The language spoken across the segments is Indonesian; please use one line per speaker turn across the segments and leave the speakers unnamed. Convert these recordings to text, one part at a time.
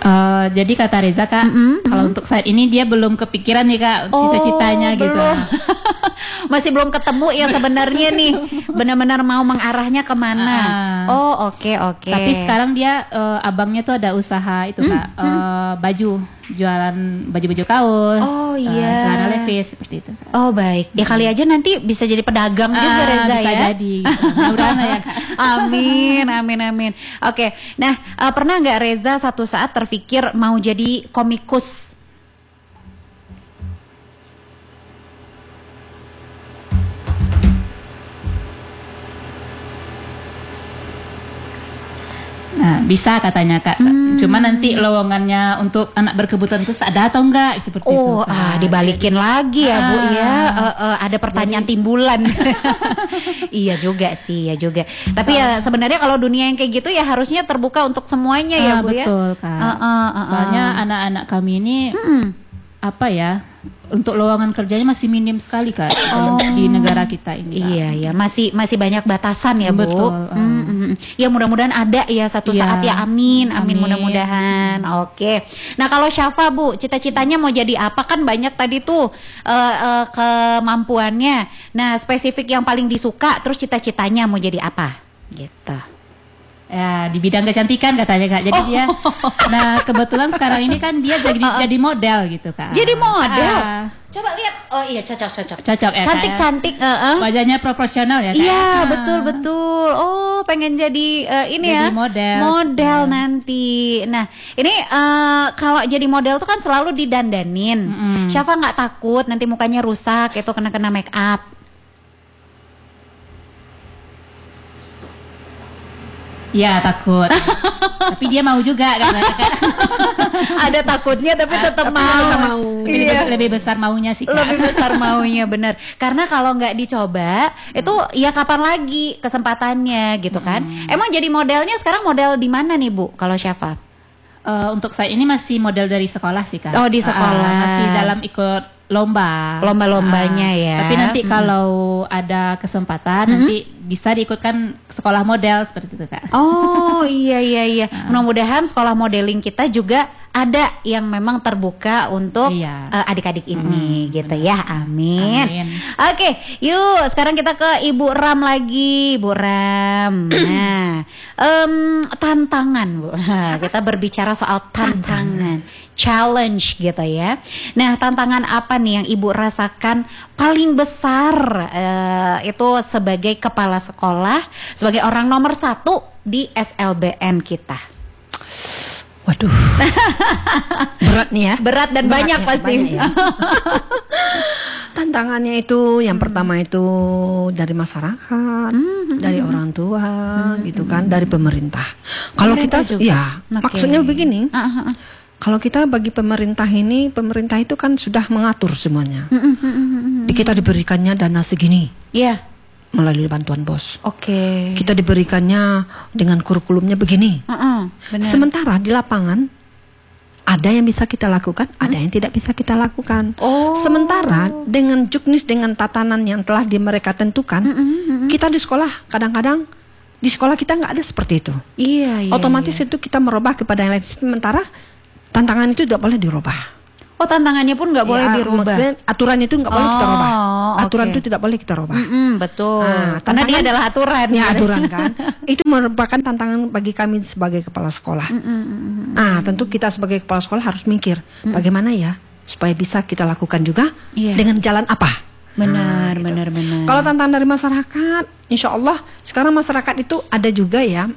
Jadi kata Reza Kak, kalau untuk saat ini dia belum kepikiran nih Kak, cita-citanya gitu.
Masih belum ketemu ya sebenarnya nih, benar-benar mau mengarahnya kemana. Oke.
Tapi sekarang dia abangnya tuh ada usaha itu Kak, jualan baju-baju kaos, celana levis seperti itu.
Oh baik, ya kali aja nanti bisa jadi pedagang juga Reza
bisa
ya.
jadi, mudah-mudahan ya Kak.
Amin. Oke, nah pernah nggak Reza satu saat terpikir mau jadi komikus?
Nah, bisa katanya Kak. Cuma nanti lowongannya untuk anak berkebutuhan khusus ada atau enggak seperti itu.
Dibalikin lagi ya Bu ya. Ada pertanyaan timbulan. Iya juga sih, ya juga. Tapi ya sebenarnya kalau dunia yang kayak gitu ya harusnya terbuka untuk semuanya ya Bu ya.
Betul Kak. Soalnya anak-anak kami ini apa ya? Untuk lowongan kerjanya masih minim sekali Kak di negara kita ini Kak.
Iya, masih banyak batasan ya Bu.
Betul.
Ya mudah-mudahan ada ya satu saat ya, amin mudah-mudahan. Oke. Nah kalau Syafa Bu, cita-citanya mau jadi apa? Kan banyak tadi tuh kemampuannya. Nah spesifik yang paling disuka, terus cita-citanya mau jadi apa? Gitu.
Ya di bidang kecantikan katanya Kak. Jadi dia, nah kebetulan sekarang ini kan dia jadi model gitu Kak.
Jadi model. Coba lihat. Oh iya cocok.
Cocok ya.
Cantik.
Wajahnya proporsional ya Kak.
Iya betul. Oh pengen jadi ini
jadi
ya.
Model
nanti. Nah ini kalau jadi model tuh kan selalu didandanin. Syafa nggak takut nanti mukanya rusak itu kena make up?
Ya takut. Tapi dia mau juga kan.
Ada takutnya tapi tetap mau.
Lebih besar maunya sih Kak.
Lebih besar maunya bener. Karena kalau nggak dicoba itu ya kapan lagi kesempatannya gitu kan. Emang jadi modelnya sekarang model di mana nih Bu kalau Syafa?
Untuk saya ini masih model dari sekolah sih Kak.
Oh di sekolah.
Masih dalam ikut
lomba-lombanya ya.
Tapi nanti kalau ada kesempatan nanti bisa diikutkan sekolah model seperti itu Kak.
Oh iya. Mudah-mudahan sekolah modeling kita juga ada yang memang terbuka untuk adik-adik ini gitu ya. Amin. Oke, yuk sekarang kita ke Ibu Ram lagi, Bu Ram. Nah, tantangan Bu. Kita berbicara soal tantangan, challenge gitu ya. Nah, tantangan apa nih yang Ibu rasakan paling besar itu sebagai kepala sekolah, sebagai orang nomor 1 di SLBN kita?
Waduh, berat nih ya.
Berat dan banyak pasti.
Ya. Tantangannya itu yang pertama itu dari masyarakat, dari orang tua, gitu kan, dari pemerintah. Kalau kita, maksudnya begini. Kalau kita bagi pemerintah ini, pemerintah itu kan sudah mengatur semuanya. Kita diberikannya dana segini.
Iya.
Melalui bantuan BOS.
Oke.
Kita diberikannya dengan kurikulumnya begini.
Benar.
Sementara di lapangan ada yang bisa kita lakukan, ada yang tidak bisa kita lakukan. Sementara dengan juknis, dengan tatanan yang telah mereka tentukan, kita di sekolah kadang-kadang di sekolah kita nggak ada seperti itu.
Iya.
Otomatis itu kita merubah kepada yang lain. Sementara tantangan itu tidak boleh dirubah.
Oh tantangannya pun nggak boleh dirubah.
Aturannya itu nggak boleh kita rubah. Aturan itu tidak boleh kita rubah.
Betul. Karena dia adalah aturan.
Ya aturan kan. Itu merupakan tantangan bagi kami sebagai kepala sekolah. Tentu kita sebagai kepala sekolah harus mikir bagaimana ya supaya bisa kita lakukan juga dengan jalan apa.
Benar.
Kalau tantangan dari masyarakat, insya Allah sekarang masyarakat itu ada juga ya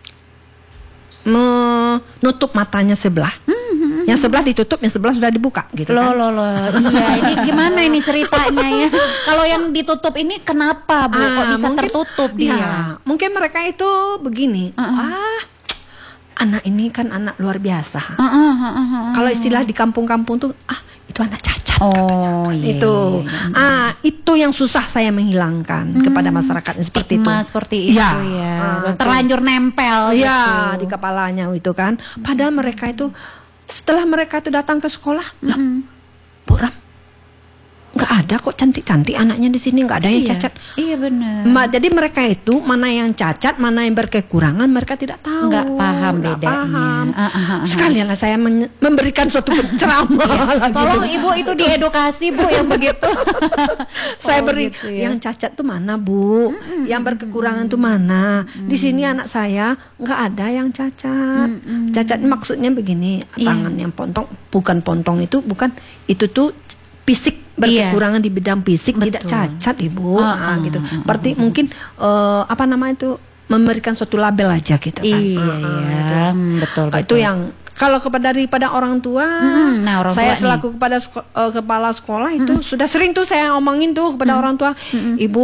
menutup matanya sebelah. Yang sebelah ditutup, yang sebelah sudah dibuka gitu kan.
Iya, ini gimana ini ceritanya ya? Kalau yang ditutup ini kenapa Bu? Kok bisa mungkin, tertutup dia?
Mungkin mereka itu begini. Anak ini kan anak luar biasa. Kalau istilah di kampung-kampung tuh, itu anak cacat katanya. Itu. Itu yang susah saya menghilangkan kepada masyarakat seperti itu.
Seperti itu ya. Terlanjur nempel
gitu. Di kepalanya itu kan. Padahal mereka itu setelah mereka itu datang ke sekolah, Bu Ram, nggak ada kok cantik-cantik anaknya di sini, nggak ada yang cacat.
Iya benar.
Jadi mereka itu mana yang cacat, mana yang berkekurangan mereka tidak tahu.
Nggak paham bedanya.
Sekalianlah saya memberikan suatu ceramah.
Tolong Ibu itu diedukasi Bu yang begitu.
Saya beri gitu ya. Yang cacat tuh mana Bu, yang berkekurangan tuh mana. Di sini anak saya nggak ada yang cacat. Cacat maksudnya begini, tangan yang pontong, bukan pontong itu, bukan itu tuh fisik, berkekurangan di bidang fisik. Betul. Tidak cacat Ibu. Gitu. Berarti mungkin apa namanya itu, memberikan suatu label aja gitu kan.
Iya, betul.
Itu yang kalau daripada orang tua,
orang
saya
tua
selaku kepada kepala sekolah itu sudah sering tuh saya omongin tuh kepada orang tua, Ibu,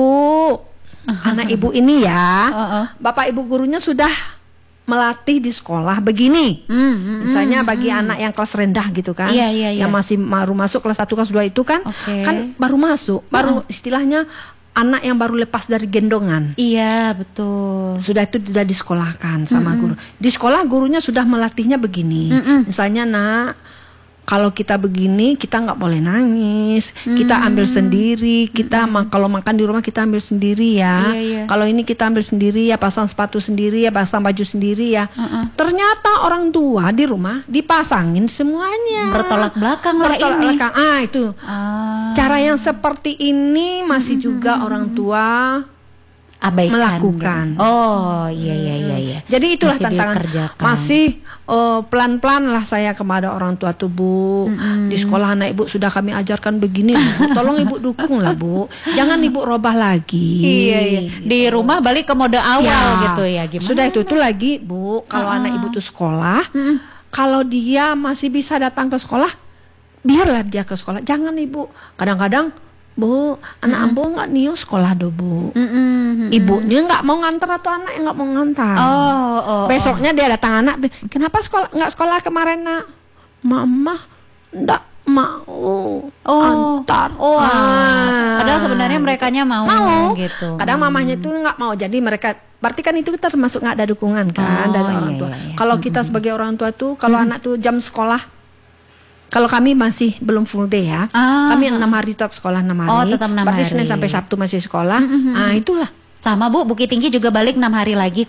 anak Ibu ini ya, Bapak Ibu gurunya sudah melatih di sekolah begini. Misalnya bagi anak yang kelas rendah gitu kan, yang masih baru masuk kelas 1 kelas 2 itu kan, kan baru masuk, baru istilahnya anak yang baru lepas dari gendongan.
Iya betul.
Sudah itu sudah disekolahkan sama guru. Di sekolah gurunya sudah melatihnya begini. Misalnya nak, kalau kita begini kita nggak boleh nangis, kita ambil sendiri, kita kalau makan di rumah kita ambil sendiri ya. Kalau ini kita ambil sendiri ya, pasang sepatu sendiri ya, pasang baju sendiri ya. Ternyata orang tua di rumah dipasangin semuanya.
Bertolak belakang lah ini.
Itu. Cara yang seperti ini masih juga orang tua
abaikan
melakukan.
Gitu. Oh iya.
Jadi itulah tantangan. Masih pelan-pelan lah saya kepada orang tua tuh Bu. Di sekolah anak Ibu sudah kami ajarkan begini Bu. Tolong Ibu dukung lah Bu. Jangan Ibu robah lagi.
Iya. Di rumah balik ke mode awal gitu ya. Gimana?
Sudah itu tuh lagi Bu. Kalau anak Ibu tuh sekolah, kalau dia masih bisa datang ke sekolah, biarlah dia ke sekolah. Jangan Ibu. Kadang-kadang Bu, anak ambo nggak niu sekolah do Bu. Ibunya nggak mau ngantar atau anak yang nggak mau ngantar. Besoknya dia datang anak, kenapa nggak sekolah kemarin nak? Mama nggak mau antar.
Padahal sebenarnya merekanya mau gitu.
Kadang mamanya tuh nggak mau, jadi mereka berarti kan itu kita termasuk nggak ada dukungan kan dari orang tua. Kalau kita sebagai orang tua tuh, kalau anak tuh jam sekolah. Kalau kami masih belum full day ya, kami 6 hari tetap sekolah 6 hari.
Tetap 6
berarti
hari.
Senin sampai Sabtu masih sekolah. Itulah.
Sama Bu, Bukit Tinggi juga balik 6 hari lagi kok.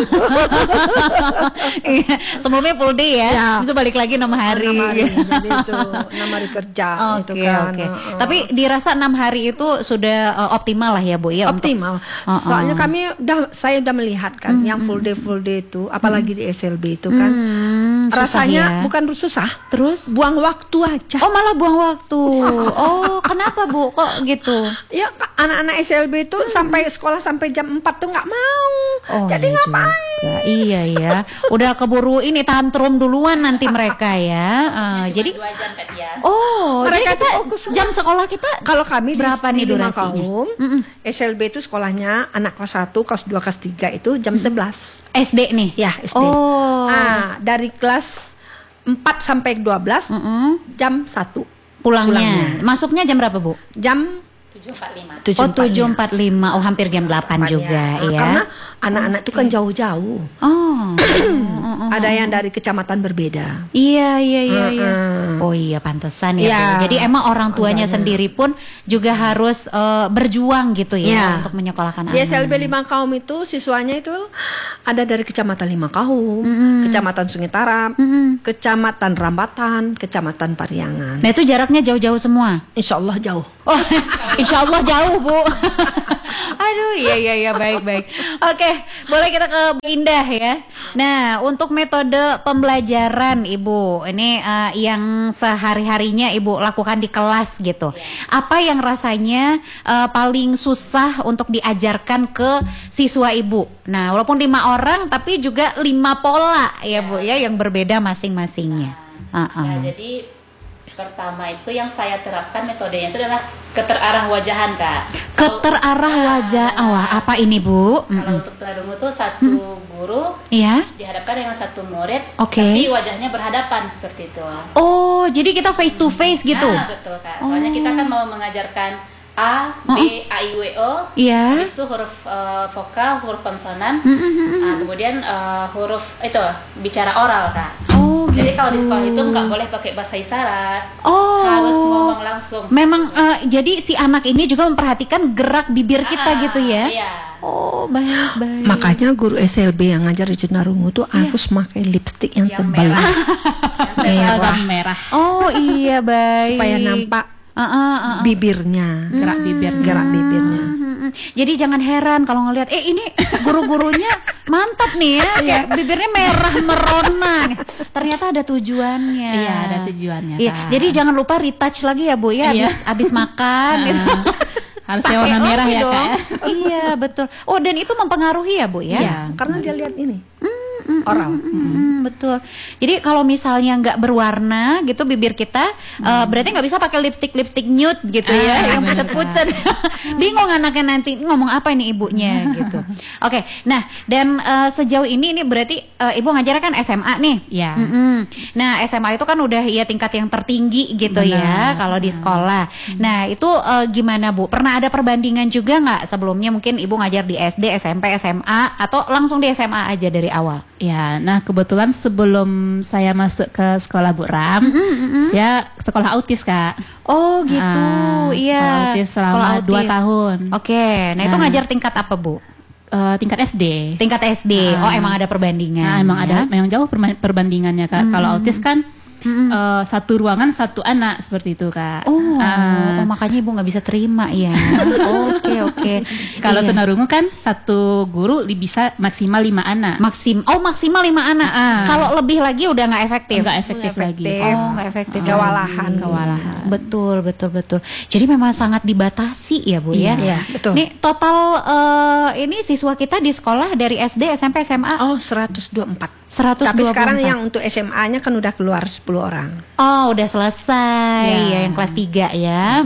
Sebelumnya full day ya, bisa balik lagi 6 hari.
6 hari. Jadi itu 6 hari kerja gitu kan.
Tapi dirasa 6 hari itu sudah optimal lah ya Bu ya.
Optimal. Soalnya saya udah melihat kan yang full day itu, apalagi di SLB itu kan. Rasanya bukan susah, terus buang waktu aja.
Oh malah buang waktu. Kenapa Bu kok gitu?
Ya anak-anak SLB itu sampai sekolah sampai jam 4 tuh nggak mau. Jadi ngapain?
Iya ya. Udah keburu ini tantrum duluan nanti mereka ya. Jadi
2 jam Kak Tia.
Mereka tuh jam sekolah kita
kalau kami
berapa nih durasinya?
SLB itu sekolahnya anak kelas 1, kelas 2, kelas 3 itu jam 11.
SD nih?
Ya SD. Dari kelas 4 sampai 12 jam 1
pulangnya. Masuknya jam berapa Bu?
Jam
7.45. 7.45. Hampir jam 8 juga ya.
Karena anak-anak itu kan jauh-jauh. Ada yang dari kecamatan berbeda.
Iya. Oh iya pantesan ya. Jadi emang orang tuanya sendiri pun juga harus berjuang gitu ya untuk menyekolahkan anak.
Di SLB 5 Kaum itu siswanya itu ada dari kecamatan 5 Kaum, kecamatan Sungai Tarap, kecamatan Rambatan, kecamatan Pariangan.
Nah itu jaraknya jauh-jauh semua?
Insya Allah jauh.
Insya Allah jauh Bu. Aduh iya baik. Oke, boleh kita ke Bu Indah ya. Nah untuk metode pembelajaran Ibu ini yang sehari-harinya Ibu lakukan di kelas gitu, apa yang rasanya paling susah untuk diajarkan ke siswa Ibu? Nah walaupun 5 orang tapi juga 5 pola ya Bu ya yang berbeda masing-masingnya.
Jadi pertama itu yang saya terapkan metodenya itu adalah keterarah wajahan Kak.
Keterarah wajah, apa ini Bu?
Kalau untuk pelajaran itu satu guru dihadapkan dengan satu murid, tapi wajahnya berhadapan seperti itu.
Oh, jadi kita face to face gitu?
Nah, betul Kak. Soalnya kita kan mau mengajarkan A, B, A, I, W, O. Habis itu huruf vokal, huruf konsonan. Kemudian huruf itu bicara oral Kak.
Oh
Jadi kalau di sekolah itu nggak boleh pakai bahasa isyarat. Harus ngomong langsung.
Memang jadi si anak ini juga memperhatikan gerak bibir kita gitu ya.
Iya.
Oh, baik.
Makanya guru SLB yang ngajar di Tunarungu tuh harus pakai lipstik yang tebal.
Merah.
Oh iya, baik.
Supaya nampak bibirnya,
gerak bibirnya. Jadi jangan heran kalau ngelihat ini guru-gurunya mantap nih ya, kayak bibirnya merah merona. Ternyata ada tujuannya.
Iya, ada tujuannya.
Iya, jadi jangan lupa retouch lagi ya Bu ya, abis makan gitu.
Harusnya warna merah ya
dong.
Kak.
Iya, betul. Oh, dan itu mempengaruhi ya Bu ya?
Iya, karena dia lihat ini. Oral.
Betul. Jadi kalau misalnya nggak berwarna gitu bibir kita, berarti nggak bisa pakai lipstick nude gitu ya, yang pucat-pucat. Bingung anaknya nanti ngomong apa ini ibunya gitu. Oke, nah dan sejauh ini berarti ibu ngajarnya kan SMA nih.
Iya.
Nah SMA itu kan udah ya tingkat yang tertinggi gitu ya kalau di sekolah. Nah itu gimana Bu? Pernah ada perbandingan juga nggak sebelumnya? Mungkin ibu ngajar di SD, SMP, SMA atau langsung di SMA aja dari awal?
Ya, nah kebetulan sebelum saya masuk ke sekolah Bu Ram, saya sekolah autis Kak.
Oh gitu, iya.
Sekolah autis selama 2 tahun.
Oke, nah itu ngajar tingkat apa Bu?
Tingkat SD.
Tingkat SD. Oh emang ada perbandingan.
Nah emang ada, memang jauh perbandingannya Kak. Kalau autis kan satu ruangan satu anak seperti itu Kak.
Oh makanya ibu nggak bisa terima ya. Oke.
Kalau tunarungu kan satu guru bisa maksimal 5 anak.
Maksimal 5 anak. Kalau lebih lagi udah nggak efektif.
Nggak efektif lagi.
Oh nggak efektif.
Kewalahan.
Betul. Jadi memang sangat dibatasi ya Bu ya.
Iya betul.
Nih total ini siswa kita di sekolah dari SD, SMP, SMA.
Oh 124.
124.
Tapi sekarang yang untuk SMA-nya kan udah keluar 10 orang.
Oh, udah selesai ya yang kelas 3 ya.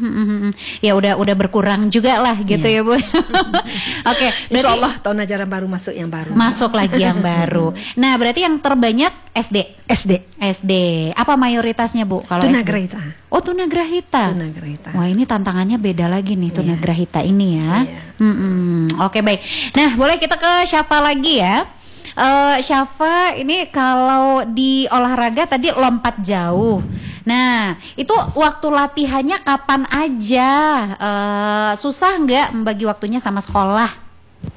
Ya udah berkurang juga lah gitu ya Bu. Oke,
Insya Allah tahun ajaran baru masuk yang baru.
Masuk lagi yang baru. Nah, berarti yang terbanyak SD. Apa mayoritasnya Bu kalau
Tunagrahita.
Oh, Tunagrahita. Wah, ini tantangannya beda lagi nih Tunagrahita ini ya. Oke, baik. Nah, boleh kita ke Syafa lagi ya. Syafa ini kalau di olahraga tadi lompat jauh. Nah itu waktu latihannya kapan aja? Susah nggak membagi waktunya sama sekolah?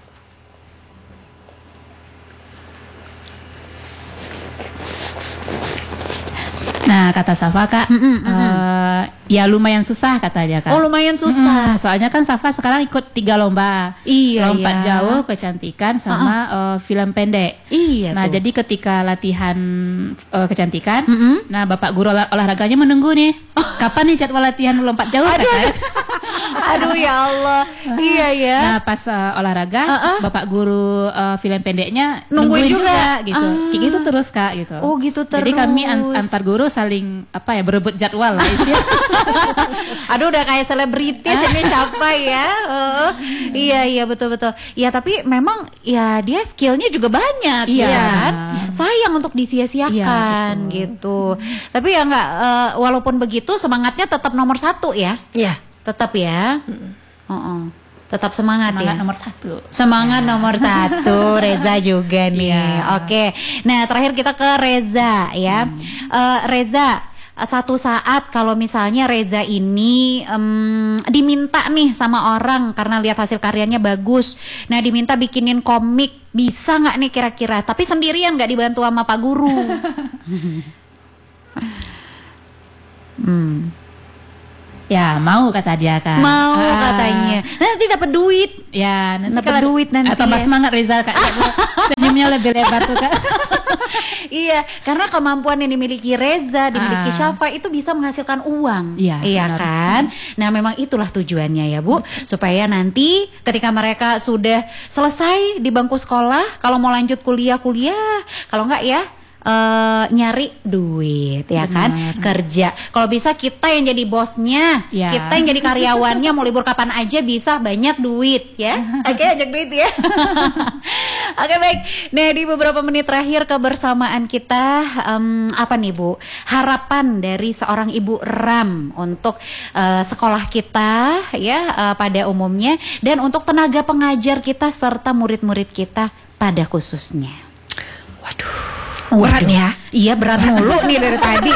Nah kata Safa Kak, ya lumayan susah kata dia Kak.
Oh lumayan susah.
Soalnya kan Safa sekarang ikut 3 lomba.
Iya.
Lompat jauh, kecantikan, sama film pendek.
Iya.
Nah jadi ketika latihan kecantikan, nah bapak guru olahraganya menunggu nih, kapan nih jadwal latihan lompat jauh katanya.
Aduh ya Allah. Iya ya.
Nah pas olahraga, bapak guru film pendeknya
nungguin juga
gitu. Kayak gitu terus Kak gitu.
Oh gitu terus.
Jadi kami antar guru saling berebut jadwal lah itu.
Aduh udah kayak selebritis ini siapa ya. Iya betul. Ya tapi memang ya dia skillnya juga banyak kan. Sayang untuk disia-siakan gitu. Tapi ya nggak walaupun begitu semangatnya tetap nomor 1 ya.
Iya.
Tetap ya. Tetap semangat ya.
Nomor 1.
Semangat nomor 1. Reza juga nih. Oke. Nah terakhir kita ke Reza ya. Reza, satu saat kalau misalnya Reza ini diminta nih sama orang karena lihat hasil karyanya bagus. Nah diminta bikinin komik, bisa nggak nih kira-kira? Tapi sendirian, nggak dibantu sama Pak Guru.
Ya mau kata dia Kak.
Mau katanya. Nanti dapat duit.
Ya nanti
dapat duit nanti.
Atau semangat Reza Kak. Senyumnya lebih lebar tuh Kak.
Iya, karena kemampuan yang dimiliki Reza, dimiliki Syafa itu bisa menghasilkan uang. Iya kan? Nah, memang itulah tujuannya ya, Bu, supaya nanti ketika mereka sudah selesai di bangku sekolah, kalau mau lanjut kuliah, kalau enggak ya nyari duit ya kan, kerja. Kalau bisa kita yang jadi bosnya, kita yang jadi karyawannya, mau libur kapan aja bisa, banyak duit ya. Oke, banyak duit ya. Oke, baik. Nah di beberapa menit terakhir kebersamaan kita, apa nih Bu, harapan dari seorang Ibu Ram untuk sekolah kita ya pada umumnya, dan untuk tenaga pengajar kita serta murid-murid kita pada khususnya.
Waduh,
Berat ya? Iya, berat mulu nih dari tadi.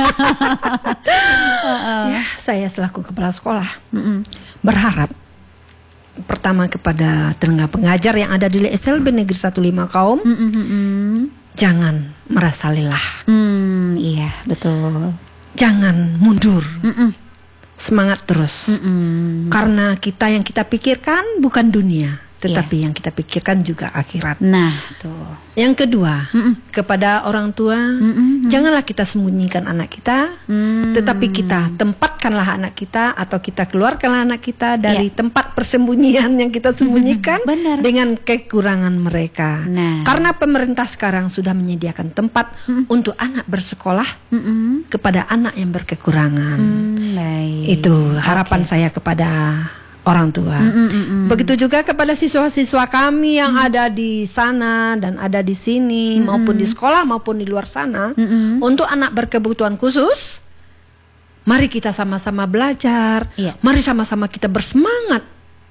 Ya, saya selaku kepala sekolah berharap pertama kepada tenaga pengajar yang ada di SLB Negeri 15 Kaum, jangan merasa lelah.
Iya, betul.
Jangan mundur. Semangat terus. Karena yang kita pikirkan bukan dunia, tetapi yang kita pikirkan juga akhirat.
Nah, tuh.
Yang kedua, kepada orang tua, janganlah kita sembunyikan anak kita, tetapi kita tempatkanlah anak kita atau kita keluarkanlah anak kita dari tempat persembunyian yang kita sembunyikan dengan kekurangan mereka.
Nah.
Karena pemerintah sekarang sudah menyediakan tempat untuk anak bersekolah kepada anak yang berkekurangan.
Baik.
Itu harapan saya kepada orang tua. Begitu juga kepada siswa-siswa kami yang ada di sana dan ada di sini, maupun di sekolah maupun di luar sana. Untuk anak berkebutuhan khusus, mari kita sama-sama belajar. Mari sama-sama kita bersemangat.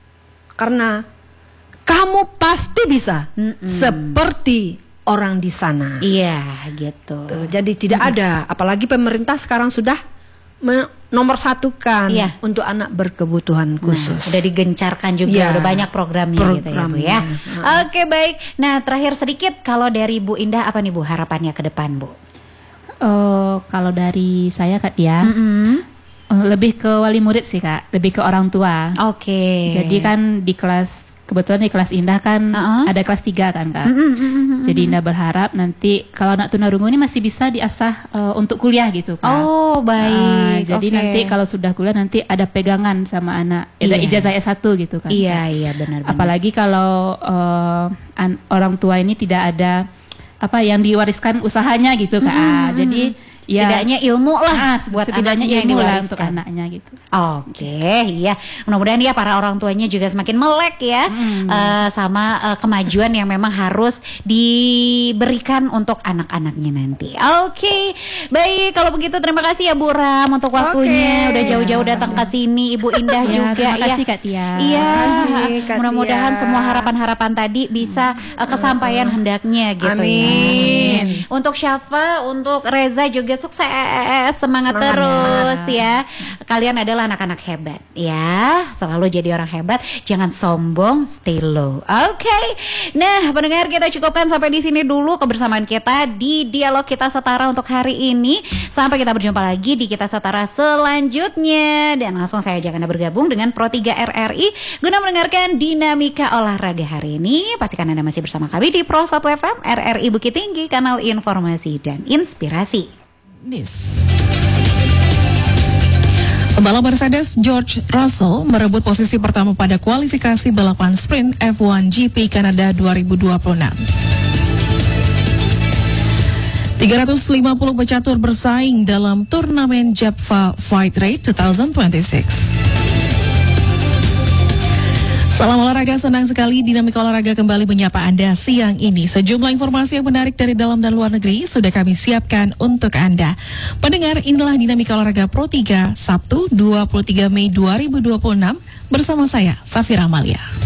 Karena kamu pasti bisa seperti orang di sana.
Iya, gitu.
Jadi tidak ada, apalagi pemerintah sekarang sudah nomor satukan untuk anak berkebutuhan khusus.
Udah digencarkan juga, udah banyak programnya gitu ya, Bu ya. Oke, baik. Nah, terakhir sedikit, kalau dari Bu Indah apa nih Bu harapannya ke depan, Bu?
Kalau dari saya Kak Tia, lebih ke wali murid sih Kak, lebih ke orang tua.
Oke.
Jadi kan di kelas, kebetulan di kelas Indah kan ada kelas 3 kan Kak. Jadi Indah berharap nanti kalau anak tunarungu ini masih bisa diasah untuk kuliah gitu Kak.
Oh, baik.
Jadi nanti kalau sudah kuliah nanti ada pegangan sama anak, ada ijazah S1 gitu kan.
Iya, benar.
Apalagi kalau orang tua ini tidak ada yang diwariskan usahanya gitu Kak. Jadi
setidaknya ilmu lah buat
setidaknya
anaknya
ilmu
yang
lah untuk anaknya gitu.
Oke, iya. Mudah-mudahan ya para orang tuanya juga semakin melek ya sama kemajuan yang memang harus diberikan untuk anak-anaknya nanti. Oke, baik. Kalau begitu terima kasih ya Bu Ram untuk waktunya. Udah jauh-jauh datang ke sini. Ibu Indah juga
terima kasih Kak Tia.
Iya, mudah-mudahan semua harapan-harapan tadi bisa kesampaian hendaknya gitu.
Amin.
Untuk Syafa, untuk Reza juga sukses, semangat terus ya. Kalian adalah anak-anak hebat ya. Selalu jadi orang hebat, jangan sombong, stay low. Oke. Nah, pendengar, kita cukupkan sampai di sini dulu kebersamaan kita di Dialog Kita Setara untuk hari ini. Sampai kita berjumpa lagi di Kita Setara selanjutnya. Dan langsung saya ajak Anda bergabung dengan Pro 3 RRI guna mendengarkan dinamika olahraga hari ini. Pastikan Anda masih bersama kami di Pro 1 FM RRI Bukit Tinggi, kanal informasi dan inspirasi.
Pembalap Mercedes George Russell merebut posisi pertama pada kualifikasi balapan sprint F1 GP Kanada 2026. 350 pecatur bersaing dalam turnamen Java Fight Rate 2026. Salam olahraga, senang sekali Dinamika Olahraga kembali menyapa Anda siang ini. Sejumlah informasi yang menarik dari dalam dan luar negeri sudah kami siapkan untuk Anda. Pendengar, inilah Dinamika Olahraga Pro 3 Sabtu 23 Mei 2026 bersama saya, Safira Amalia.